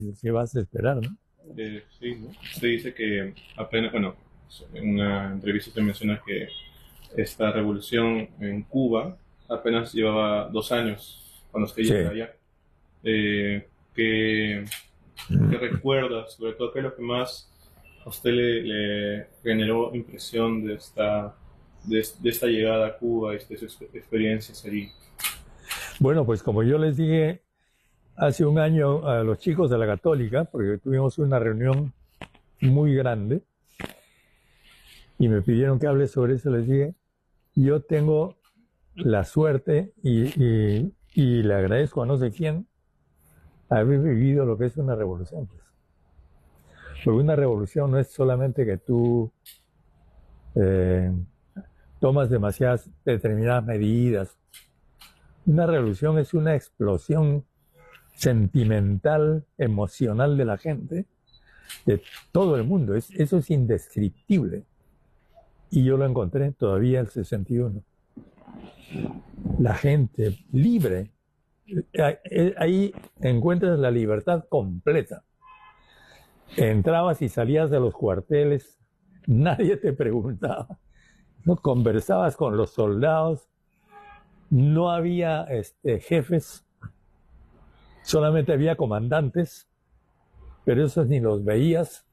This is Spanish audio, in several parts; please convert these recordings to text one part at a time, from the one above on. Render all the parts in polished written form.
¿Qué vas a esperar, no? Sí, ¿no? Se dice que apenas, bueno, en una entrevista te mencionas que esta revolución en Cuba apenas llevaba 2 años cuando usted Sí. llega allá. Eh, ¿qué, qué recuerdas? Sobre todo, ¿qué es lo que más a usted le generó impresión de esta llegada a Cuba y de sus experiencias allí? Bueno, pues como yo les dije hace un año a los chicos de la Católica, porque tuvimos una reunión muy grande y me pidieron que hable sobre eso, les dije, yo tengo la suerte y le agradezco a no sé quién haber vivido lo que es una revolución. Pues. Porque una revolución no es solamente que tú eh, tomas demasiadas determinadas medidas. Una revolución es una explosión sentimental, emocional de la gente, de todo el mundo. Eso es indescriptible. Y yo lo encontré todavía el 61. La gente libre. Ahí encuentras la libertad completa. Entrabas y salías de los cuarteles, nadie te preguntaba. No conversabas con los soldados, no había jefes, solamente había comandantes, pero esos ni los veías.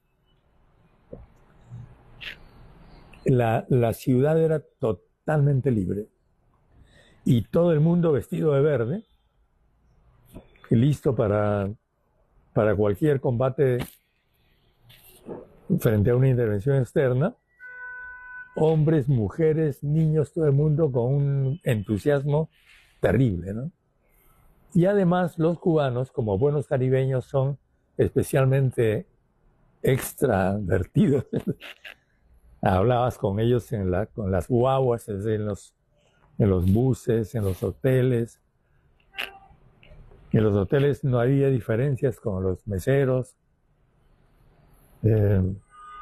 La ciudad era totalmente libre y todo el mundo vestido de verde, listo para cualquier combate frente a una intervención externa. Hombres, mujeres, niños, todo el mundo con un entusiasmo terrible, ¿no? Y además los cubanos, como buenos caribeños, son especialmente extravertidos. Hablabas con ellos con las guaguas, en los buses, en los hoteles. En los hoteles no había diferencias con los meseros. Eh,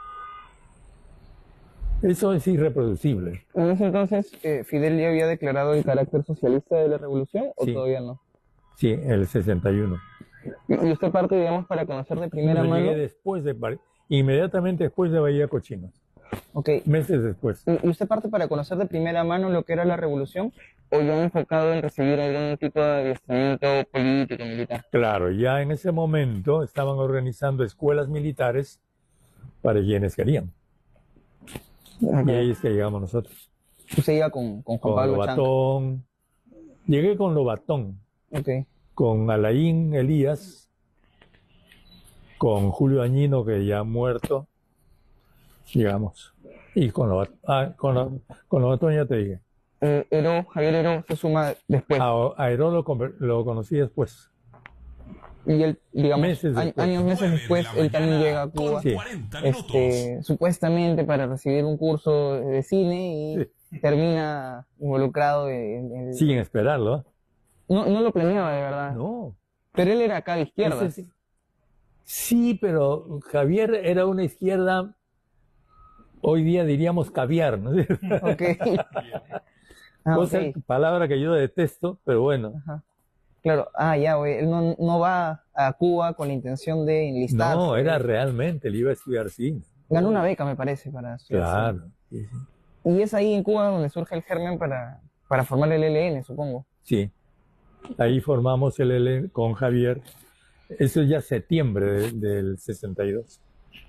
Eso es irreproducible. En ese entonces, ¿Fidel ya había declarado el carácter socialista de la revolución o Sí, todavía no? sí, el 61. Y usted parte, digamos, para conocer de primera No llegué mano. después inmediatamente después de Bahía Cochinos, Ok. meses después. ¿Y usted parte para conocer de primera mano lo que era la revolución o ya enfocado en recibir algún tipo de adiestramiento político, militar? Claro, ya en ese momento estaban organizando escuelas militares para quienes querían. Y ahí Okay. es que llegamos nosotros. Usted iba con Juan Con Pablo Chanca. Lobatón. Llegué con Lobatón, Ok. con Alain Elías, con Julio Añino, que ya ha muerto, llegamos. Y con Lobatón ya te dije. Javier Heró se suma después. A Heró lo conocí después, Y él, digamos, meses después. años, meses después, él también llega a Cuba, Sí, supuestamente para recibir un curso de cine y termina involucrado sin esperarlo. No, no lo planeaba de verdad, No, pero él era acá de izquierda. sí, pero Javier era una izquierda, hoy día diríamos caviar, ¿no? Ok. Ah, ok. Palabra que yo detesto, pero bueno. Ajá. Claro, ya, güey, él no va a Cuba con la intención de enlistarse. No, era realmente, él iba a estudiar cine. Ganó una beca, me parece, para estudiar Claro. cine. Sí, sí. Y es ahí en Cuba donde surge el germen para formar el ELN, supongo. Sí, ahí formamos el L con Javier. Eso es ya septiembre del 62.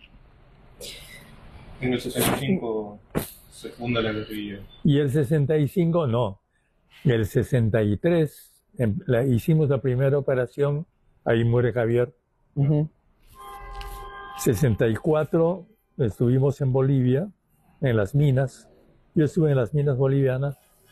En el 65 se funda la guerrilla. Y el 65 no. El 63 hicimos la primera operación, ahí muere Javier. 64 estuvimos en Bolivia, en las minas. Yo estuve en las minas bolivianas.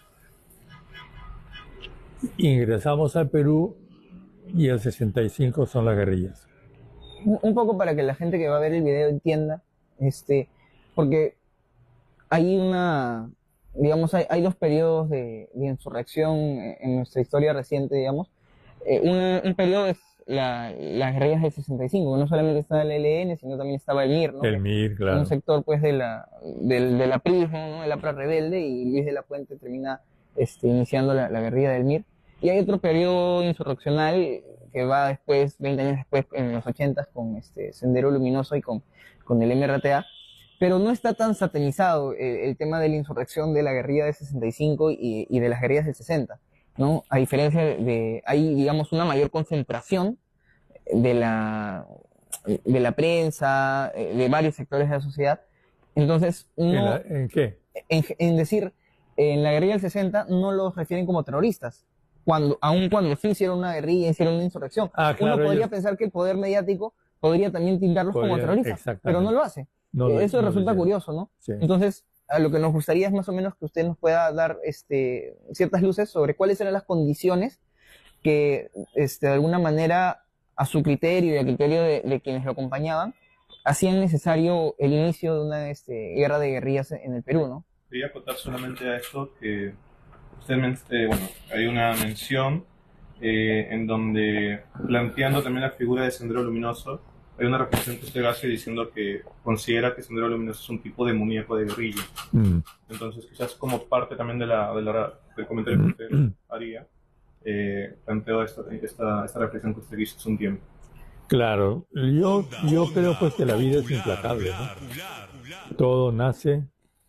Ingresamos al Perú y el 65 son las guerrillas. Un poco para que la gente que va a ver el video entienda, porque hay digamos, hay dos periodos de insurrección en nuestra historia reciente, digamos. Un periodo es las guerrillas del 65, no solamente estaba el ELN, sino también estaba el MIR, ¿no? El MIR, claro. Un sector, pues, del aprismo, ¿no? El APRA rebelde, y Luis de la Puente termina iniciando la guerrilla del MIR. Y hay otro periodo insurreccional que que va después, 20 años después, en los 80 con Sendero Luminoso y con el MRTA, pero no está tan satanizado el tema de la insurrección de la guerrilla del 65 y de las guerrillas del 60, ¿no? A diferencia hay, digamos, una mayor concentración de la prensa, de varios sectores de la sociedad. Entonces, no, ¿En qué? en decir, en la guerrilla del 60 no los refieren como terroristas, aun cuando sí hicieron una guerrilla, hicieron una insurrección. Claro, Uno podría pensar que el poder mediático podría también tildarlos como terroristas, pero no lo hace. Eso resulta curioso, ¿no? Sí. Entonces, a lo que nos gustaría es más o menos que usted nos pueda dar ciertas luces sobre cuáles eran las condiciones que, de alguna manera, a su criterio y a criterio de quienes lo acompañaban, hacían necesario el inicio de una guerra de guerrillas en el Perú, ¿no? Quería acotar solamente a esto que usted, hay una mención en donde, planteando también la figura de Sendero Luminoso, hay una reflexión que usted hace diciendo que considera que Sendero Luminoso es un tipo de muñeco de guerrilla. Entonces, quizás como parte también del comentario que usted haría, planteo esta reflexión que usted hizo hace un tiempo. Claro, yo creo pues que la vida es implacable, ¿no? Todo nace,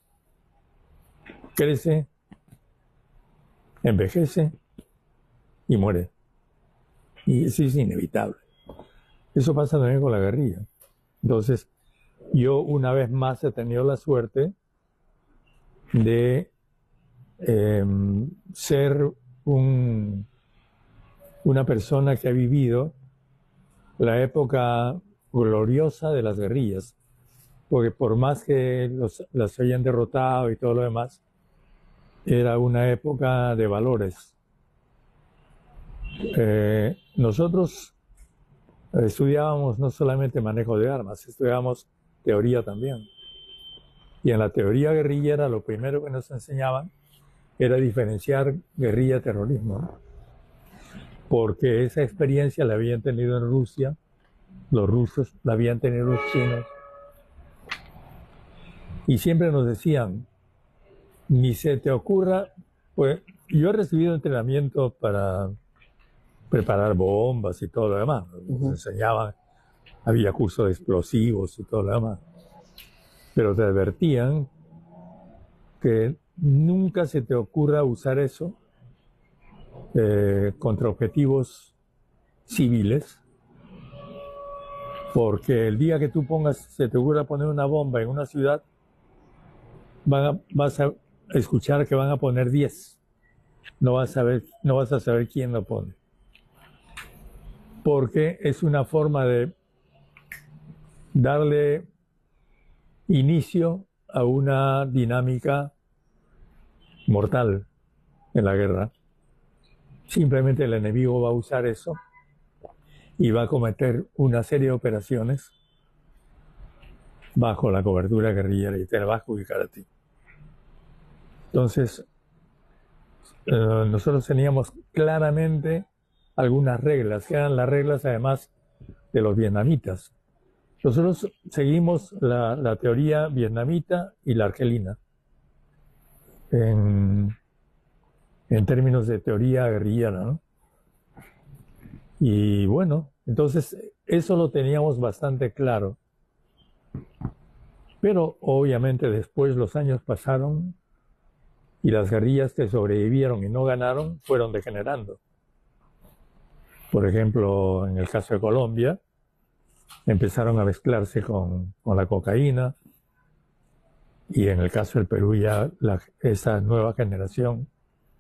crece, envejece y muere. Y eso es inevitable. Eso pasa también con la guerrilla. Entonces, yo una vez más he tenido la suerte de ser una persona que ha vivido la época gloriosa de las guerrillas, porque por más que las hayan derrotado y todo lo demás, era una época de valores. Nosotros estudiábamos no solamente manejo de armas, estudiábamos teoría también. Y en la teoría guerrillera lo primero que nos enseñaban era diferenciar guerrilla-terrorismo, ¿no? Porque esa experiencia la habían tenido en Rusia, los rusos, la habían tenido los chinos. Y siempre nos decían, ni se te ocurra, pues yo he recibido entrenamiento para preparar bombas y todo lo demás. Nos enseñaban, había cursos de explosivos y todo lo demás. Pero te advertían que nunca se te ocurra usar eso contra objetivos civiles, porque el día que tú se te ocurra poner una bomba en una ciudad, vas a escuchar que van a poner 10. No vas a saber quién lo pone. Porque es una forma de darle inicio a una dinámica mortal en la guerra. Simplemente el enemigo va a usar eso y va a cometer una serie de operaciones bajo la cobertura guerrillera y te la va a adjudicar a ti. Entonces, nosotros teníamos claramente algunas reglas, que eran las reglas además de los vietnamitas. Nosotros seguimos la teoría vietnamita y la argelina en términos de teoría guerrillera, ¿no? Y bueno, entonces eso lo teníamos bastante claro. Pero obviamente después los años pasaron y las guerrillas que sobrevivieron y no ganaron fueron degenerando. Por ejemplo, en el caso de Colombia, empezaron a mezclarse con la cocaína, y en el caso del Perú ya esa nueva generación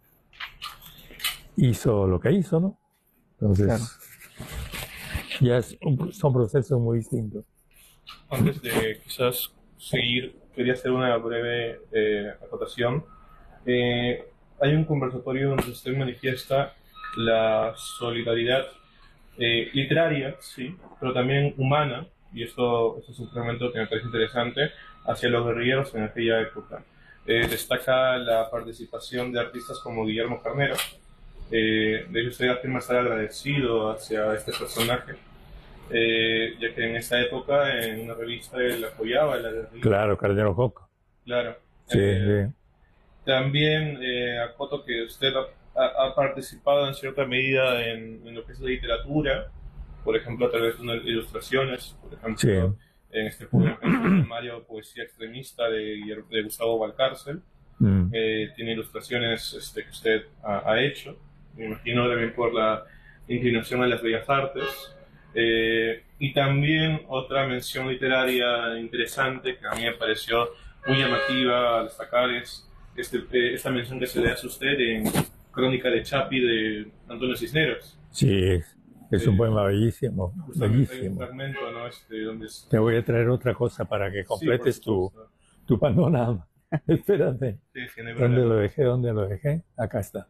hizo lo que hizo, ¿no? Entonces, claro, ya son procesos muy distintos. Antes de quizás seguir, quería hacer una breve acotación. Hay un conversatorio donde usted manifiesta la solidaridad literaria, sí, pero también humana, y esto es un fragmento que me parece interesante, hacia los guerrilleros en aquella época. Destaca la participación de artistas como Guillermo Carnero. De hecho, usted afirma estar agradecido hacia este personaje, ya que en esa época en una revista él apoyaba la guerrilla. Claro, Carnero Joco. Claro. Sí, sí. También acoto que usted ha participado en cierta medida en lo que es la literatura, por ejemplo, a través de unas ilustraciones, por ejemplo, Sí. en este poemario Poesía Extremista de Gustavo Valcárcel. Mm. Tiene ilustraciones que usted ha hecho, me imagino también por la inclinación a las bellas artes. Y también otra mención literaria interesante que a mí me pareció muy llamativa a destacar es esta mención que se le hace a usted en Crónica de Chapi de Antonio Cisneros. Sí, es un poema bellísimo, Justamente hay un bellísimo. fragmento, ¿no? Donde Te voy a traer otra cosa para que Sí, por completes supuesto. tu panorama. Espérate. Sí, sí, no hay ¿Dónde problema. lo dejé? ¿Dónde lo dejé? Acá está.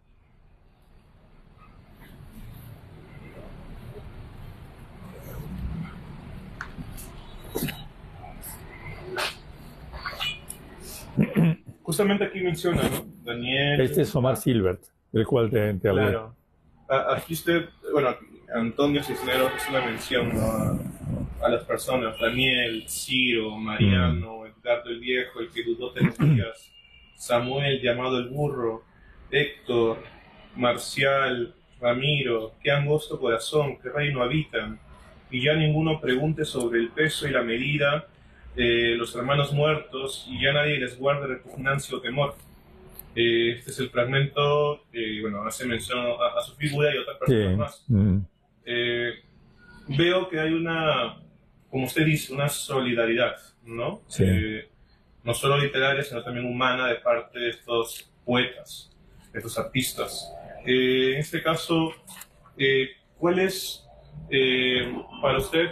Justamente aquí menciona, ¿no? Daniel. Este es Omar Silbert, del cual te hablé. Claro. Aquí usted, bueno, Antonio Cisneros es una mención, ¿no? A las personas: Daniel, Ciro, Mariano, Edgardo el Viejo, el que dudó 3 días, Samuel, llamado el Burro, Héctor, Marcial, Ramiro, qué angosto corazón, qué reino habitan, y ya ninguno pregunte sobre el peso y la medida, los hermanos muertos, y ya nadie les guarde repugnancia o temor. Este es el fragmento, bueno, hace mención a su figura y a otras personas Sí. más. Mm. Veo que hay una, como usted dice, una solidaridad, ¿no? Sí. No solo literaria, sino también humana de parte de estos poetas, de estos artistas. En este caso, ¿cuál es para usted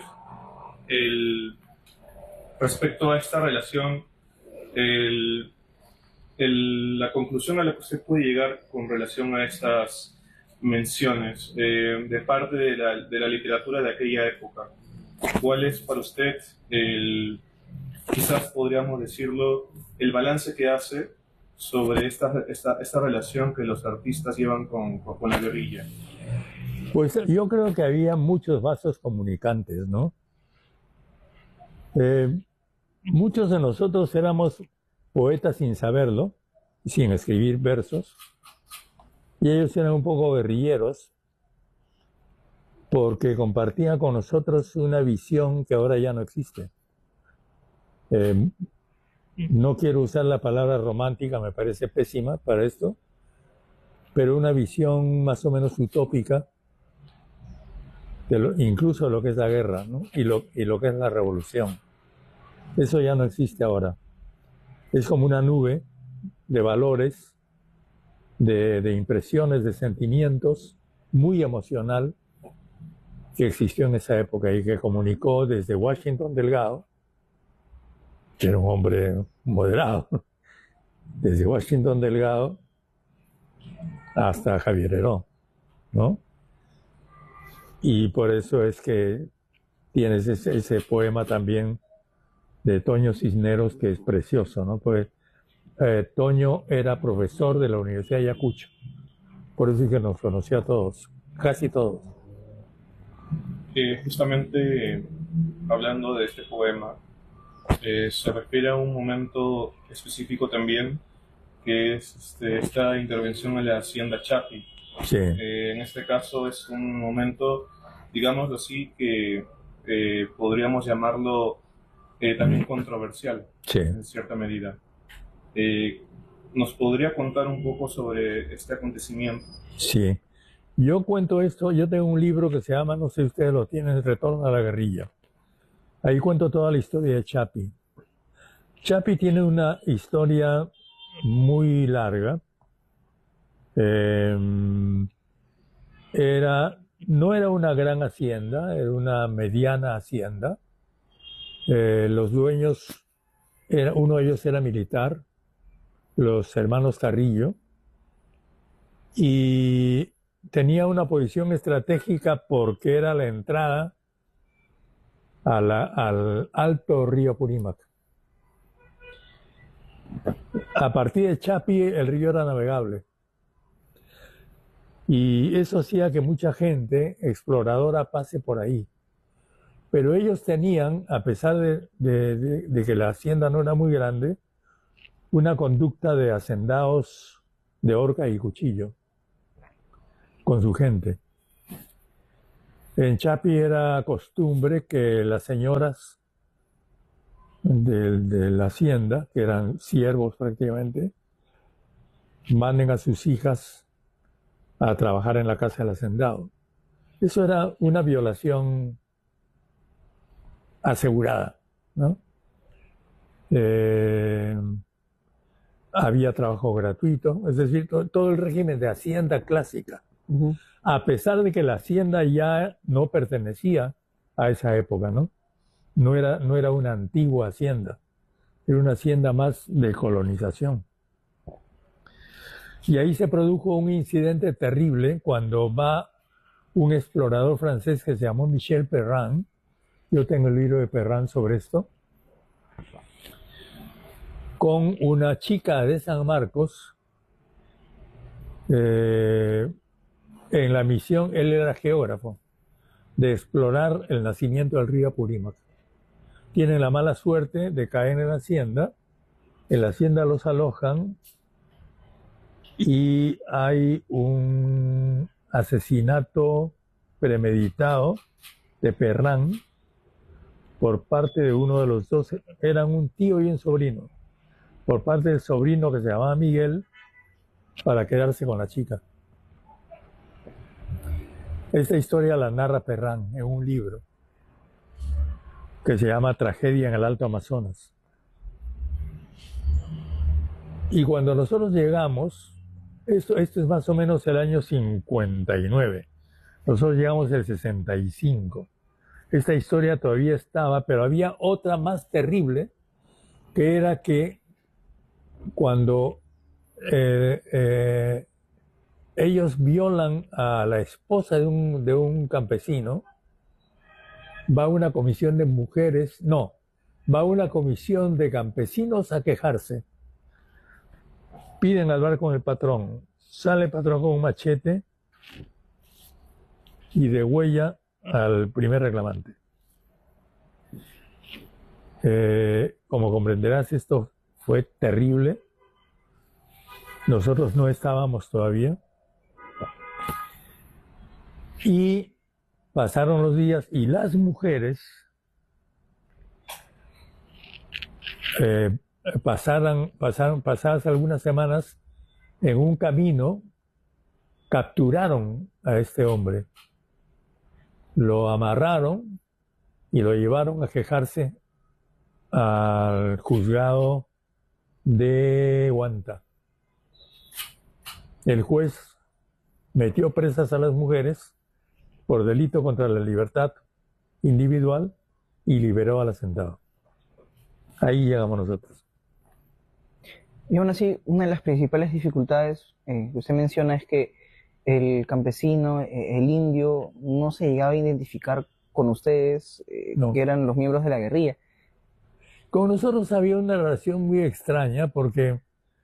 respecto a esta relación, la conclusión a la que usted puede llegar con relación a estas menciones de parte de la literatura de aquella época? ¿Cuál es para usted quizás podríamos decirlo, el balance que hace sobre esta relación que los artistas llevan con la guerrilla? Pues yo creo que había muchos vasos comunicantes, ¿no? Muchos de nosotros éramos poetas sin saberlo, sin escribir versos, y ellos eran un poco guerrilleros porque compartían con nosotros una visión que ahora ya no existe. No quiero usar la palabra romántica, me parece pésima para esto, pero una visión más o menos utópica, incluso lo que es la guerra, ¿no? y lo que es la revolución. Eso ya no existe ahora. Es como una nube de valores, de impresiones, de sentimientos, muy emocional, que existió en esa época y que comunicó desde Washington Delgado, que era un hombre moderado, desde Washington Delgado hasta Javier Heró, ¿no? Y por eso es que tienes ese poema también de Toño Cisneros que es precioso, ¿no? Pues Toño era profesor de la Universidad de Ayacucho, por eso es que nos conoció a todos, casi todos. Justamente hablando de este poema, se refiere a un momento específico también, que es esta intervención en la hacienda Chapi. Sí. En este caso es un momento, digámoslo así, que podríamos llamarlo también controversial, Sí. en cierta medida. ¿Nos podría contar un poco sobre este acontecimiento? Sí. Yo cuento esto, yo tengo un libro que se llama, no sé si ustedes lo tienen, Retorno a la guerrilla. Ahí cuento toda la historia de Chapi. Chapi tiene una historia muy larga. No era una gran hacienda, era una mediana hacienda. Los dueños, uno de ellos era militar, los hermanos Carrillo, y tenía una posición estratégica porque era la entrada al alto río Purímac. A partir de Chapi el río era navegable y eso hacía que mucha gente exploradora pase por ahí. Pero ellos tenían, a pesar de que la hacienda no era muy grande, una conducta de hacendados de horca y cuchillo. con su gente. En Chapi era costumbre que las señoras de la hacienda, que eran siervos prácticamente, manden a sus hijas a trabajar en la casa del hacendado. Eso era una violación asegurada, ¿no? Había trabajo gratuito, es decir, todo el régimen de hacienda clásica. Ujú. A pesar de que la hacienda ya no pertenecía a esa época, ¿no? No era una antigua hacienda, era una hacienda más de colonización. Y ahí se produjo un incidente terrible cuando va un explorador francés que se llamó Michel Perrin. Yo tengo el libro de Perrin sobre esto, con una chica de San Marcos. En la misión, él era geógrafo, de explorar el nacimiento del río Apurímac. Tienen la mala suerte de caer en la hacienda los alojan y hay un asesinato premeditado de Perrin por parte de uno de los dos, eran un tío y un sobrino, por parte del sobrino que se llamaba Miguel, para quedarse con la chica. Esta historia la narra Perrin en un libro que se llama Tragedia en el Alto Amazonas. Y cuando nosotros llegamos, esto es más o menos el año 59, nosotros llegamos el 65. Esta historia todavía estaba, pero había otra más terrible, que era que cuando ellos violan a la esposa de un campesino, va una comisión de mujeres, no, va una comisión de campesinos a quejarse. Piden hablar con el patrón, sale el patrón con un machete y degüella al primer reclamante. Como comprenderás, esto fue terrible. Nosotros no estábamos todavía. Y pasaron los días y las mujeres pasadas algunas semanas en un camino, capturaron a este hombre, lo amarraron y lo llevaron a quejarse al juzgado de Huanta. El juez metió presas a las mujeres por delito contra la libertad individual y liberó al hacendado. Ahí llegamos nosotros. Y aún así, una de las principales dificultades que usted menciona es que el campesino, el indio, no se llegaba a identificar con ustedes, No. que eran los miembros de la guerrilla. Con nosotros había una relación muy extraña porque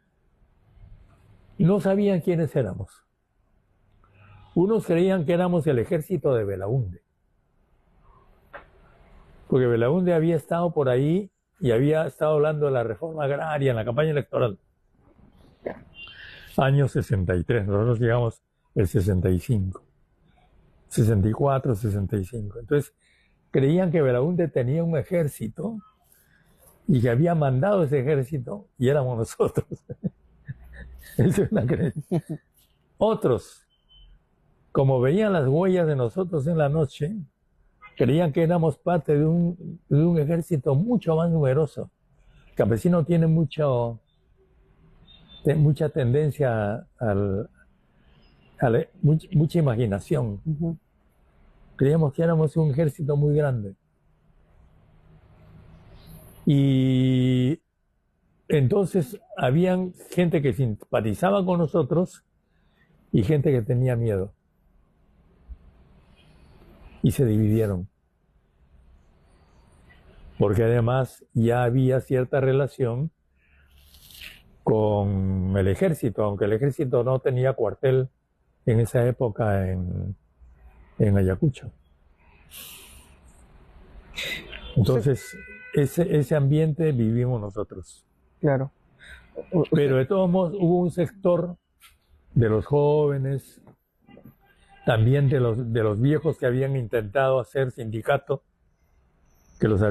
no sabían quiénes éramos. Unos creían que éramos el ejército de Belaúnde, porque Belaúnde había estado por ahí y había estado hablando de la reforma agraria en la campaña electoral. Año 63, nosotros llegamos el 65, 64, 65. Entonces, creían que Belaúnde tenía un ejército y que había mandado ese ejército y éramos nosotros. Eso es una creencia. Otros, como veían las huellas de nosotros en la noche, creían que éramos parte de un ejército mucho más numeroso. El campesino tiene mucha tendencia mucha imaginación. Ujú. Creíamos que éramos un ejército muy grande. Y entonces habían gente que simpatizaba con nosotros y gente que tenía miedo. Y se dividieron. Porque además ya había cierta relación con el ejército, aunque el ejército no tenía cuartel en esa época en Ayacucho. Entonces, ese ambiente vivimos nosotros. Claro. Pero de todos modos hubo un sector de los jóvenes también de los viejos que habían intentado hacer sindicato, que los